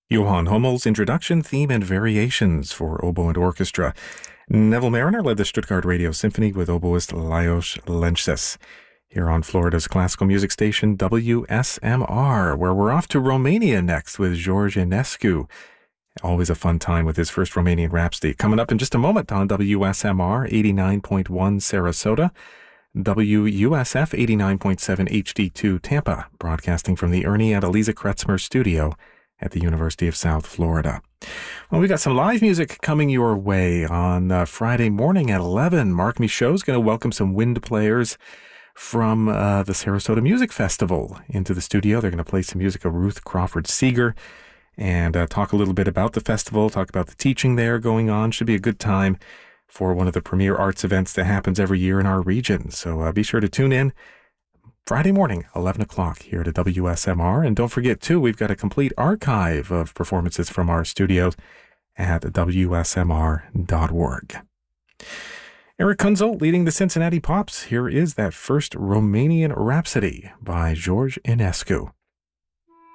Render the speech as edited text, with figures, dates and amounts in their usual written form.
Johann Hummel's Introduction, Theme, and Variations for Oboe and Orchestra. Neville Mariner led the Stuttgart Radio Symphony with oboist Lajos Lences. Here on Florida's classical music station, WSMR, where we're off to Romania next with George Enescu. Always a fun time with his first Romanian Rhapsody. Coming up in just a moment on WSMR 89.1 Sarasota, WUSF 89.7 HD2 Tampa, broadcasting from the Ernie and Eliza Kretzmer studio at the University of South Florida. Well, we got some live music coming your way on Friday morning at 11. Mark Michaud is going to welcome some wind players from the Sarasota Music Festival into the studio. They're going to play some music of Ruth Crawford Seeger and talk a little bit about the festival, talk about the teaching there going on. Should be a good time for one of the premier arts events that happens every year in our region. So be sure to tune in Friday morning, 11 o'clock here at WSMR. And don't forget, too, we've got a complete archive of performances from our studios at WSMR.org. Eric Kunzel leading the Cincinnati Pops. Here is that first Romanian Rhapsody by George Enescu.